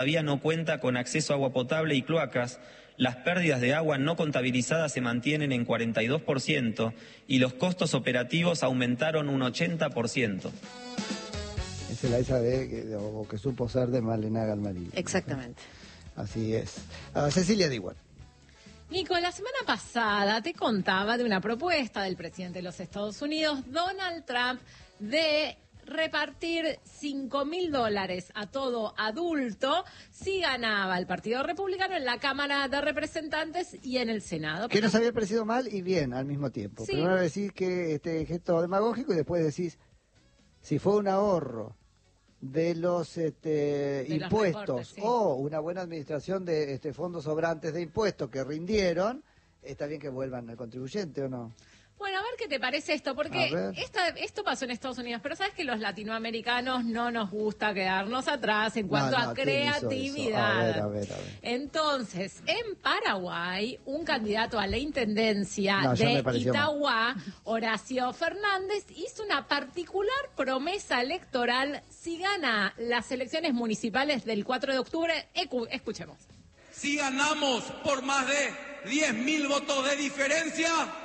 todavía no cuenta con acceso a agua potable y cloacas, las pérdidas de agua no contabilizadas se mantienen en 42% y los costos operativos aumentaron un 80%. Esa es la esa o que supo ser de Malena Galmarini. Exactamente. Así es. Cecilia Diwan. Nico, la semana pasada te contaba de una propuesta del presidente de los Estados Unidos, Donald Trump, de repartir $5.000 a todo adulto si ganaba el Partido Republicano en la Cámara de Representantes y en el Senado. Que nos había parecido mal y bien al mismo tiempo. Sí. Primero decís que este gesto demagógico y después decís, si fue un ahorro de los impuestos recortes, sí, o una buena administración de fondos sobrantes de impuestos que rindieron, está bien que vuelvan al contribuyente, ¿o no? Bueno, a ver qué te parece esto, porque esto pasó en Estados Unidos, pero sabes que los latinoamericanos no nos gusta quedarnos atrás en cuanto a creatividad. A ver. Entonces, en Paraguay, un candidato a la intendencia de Itauguá, Horacio Fernández, hizo una particular promesa electoral si gana las elecciones municipales del 4 de octubre. Escuchemos. Si ganamos por más de 10.000 votos de diferencia,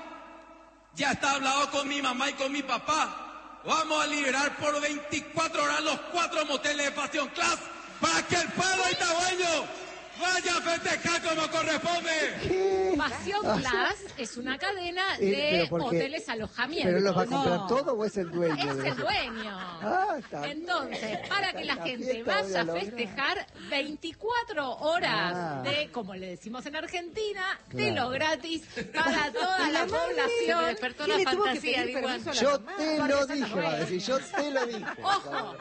ya está hablado con mi mamá y con mi papá. Vamos a liberar por 24 horas los 4 moteles de Passion Class para que el pueblo itagüeño vaya a festejar como corresponde. Passion Class es una cadena de hoteles alojamiento. ¿Pero los va a comprar todo o es el dueño? Es el dueño. Entonces, para que la gente vaya a festejar 24 horas de, como le decimos en Argentina, de lo gratis para toda la población. Me despertó la fantasía. Yo te lo dije, va a decir, yo te lo dije. Ojo.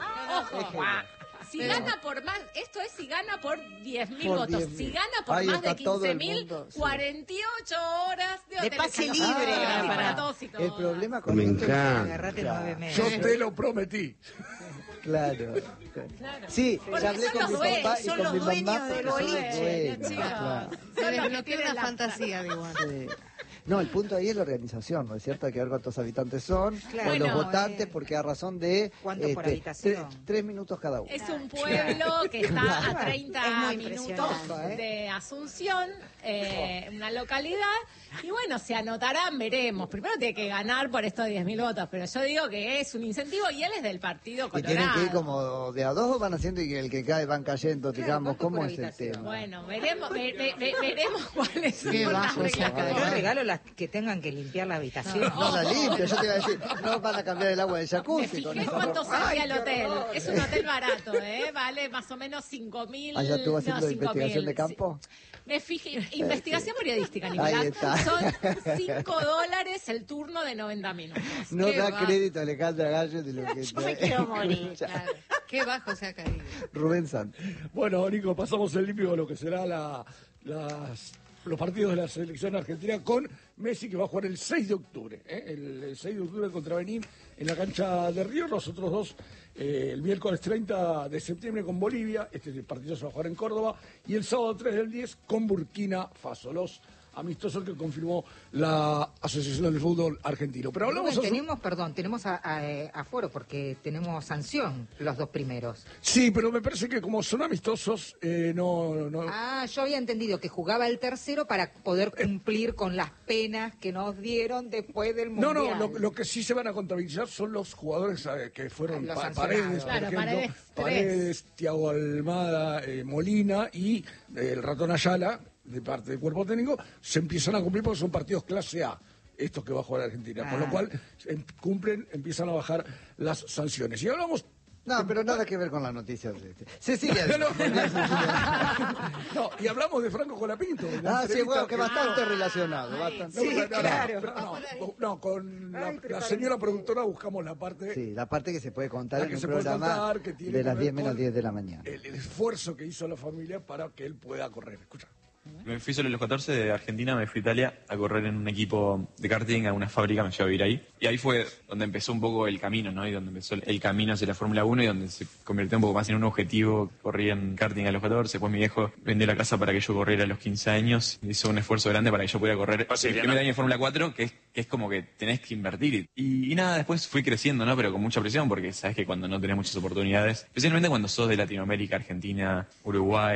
Si gana por más, esto es si gana por 10.000 votos. Si gana por más de 15.000, 48 horas de pase libre para todos y todos. El problema con Me esto encanta. Yo te lo prometí. Claro. Sí, ya hablé con mi papá y con mi mamá. Del boliche, Se desbloqueó una fantasía, digo. No, el punto ahí es la organización, ¿no es cierto? Hay que ver cuántos habitantes son, o los votantes, porque a razón de ¿cuánto por habitación? 3 minutos cada uno. Es un pueblo que está a 30 minutos de Asunción, una localidad, y bueno, se anotarán, veremos. Primero tiene que ganar por estos 10.000 votos, pero yo digo que es un incentivo y él es del Partido Colorado. ¿Y tienen que ir como de a dos o van haciendo y que el que cae van cayendo, digamos? ¿Cómo es el tema? Bueno, veremos cuáles son las Yo reglas. regalo las que tengan que limpiar la habitación. No la limpio, yo te iba a decir, no van a cambiar el agua del Me jacuzzi. fijé cuánto salía el hotel. Es un hotel barato, vale más o menos 5.000. ¿Allá estuvo haciendo investigación de campo? Me fijé, investigación periodística, Nicolás. Ahí está. Son $5 el turno de 90 minutos. No da crédito a Alejandra Gallo de lo que Yo me quiero morir, claro. Qué bajo se ha caído. Rubén Santos. Bueno, Nico, pasamos el limpio de lo que será los partidos de la selección argentina con Messi, que va a jugar el 6 de octubre. El 6 de octubre contra Benín en la cancha de Río. Los otros dos el miércoles 30 de septiembre con Bolivia. Este partido se va a jugar en Córdoba. Y el sábado 3 del 10 con Burkina Faso. Los amistosos que confirmó la Asociación del Fútbol Argentino. Pero hablamos... tenemos aforo porque tenemos sanción los dos primeros. Sí, pero me parece que como son amistosos, no... Yo había entendido que jugaba el tercero para poder cumplir con las penas que nos dieron después del Mundial. No, lo que sí se van a contabilizar son los jugadores que fueron Paredes, por ejemplo, Paredes, Thiago Almada, Molina y el Ratón Ayala, de parte del cuerpo técnico, se empiezan a cumplir porque son partidos clase A, estos que va a jugar Argentina, con lo cual empiezan a bajar las sanciones. Y hablamos... No, pero nada que ver con las noticias de Cecilia. No, y hablamos de Franco Colapinto. Sí, bueno, que bastante relacionado. Bastante. Sí, claro. Con la señora productora buscamos la parte... Sí, la parte que se puede contar en que un se puede programa contar, que tiene de las que ver 10 menos con 10 de la mañana. El esfuerzo que hizo la familia para que él pueda correr. Escucha. Me fui solo a los 14 de Argentina, me fui a Italia a correr en un equipo de karting, a una fábrica, me fui a vivir ahí. Y ahí fue donde empezó un poco el camino, ¿no? Y donde empezó el camino hacia la Fórmula 1 y donde se convirtió un poco más en un objetivo. Corrí en karting a los 14, después mi viejo vendió la casa para que yo corriera a los 15 años. Hizo un esfuerzo grande para que yo pudiera correr el primer año de Fórmula 4, que es como que tenés que invertir. Y nada, después fui creciendo, ¿no? Pero con mucha presión, porque sabes que cuando no tenés muchas oportunidades, especialmente cuando sos de Latinoamérica, Argentina, Uruguay,